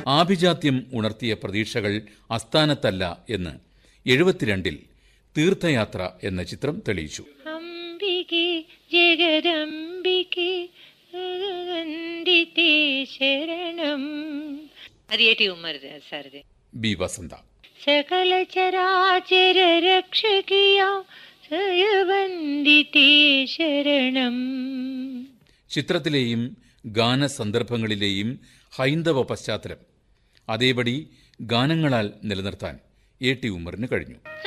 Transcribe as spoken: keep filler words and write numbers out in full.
ആഭിജാത്യം ഉണർത്തിയ പ്രതീക്ഷകൾ അസ്ഥാനത്തല്ല എന്ന് എഴുപത്തിരണ്ടിൽ തീർത്ഥയാത്ര എന്ന ചിത്രം തെളിയിച്ചു. അംബികേ ജഗദംബികേ ശരണം. അത് എ ടി ഉമ്മർ സാറിന്റെ. ബി വസന്ത. സകല ചരാചര രക്ഷകിയാം സയവന്ദിതേ ശരണം. ചിത്രത്തിലെയും ഗാനസന്ദർഭങ്ങളിലെയും ഹൈന്ദവ പശ്ചാത്തലം അതേപടി ഗാനങ്ങളാൽ നിലനിർത്താൻ എ ടി ഉമ്മറിന് കഴിഞ്ഞു.